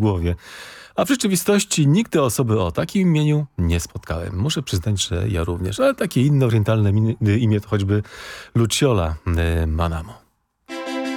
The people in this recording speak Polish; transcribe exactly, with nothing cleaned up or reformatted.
głowie. A w rzeczywistości nigdy osoby o takim imieniu nie spotkałem. Muszę przyznać, że ja również. Ale takie inne orientalne imię to choćby Luciola Manamo.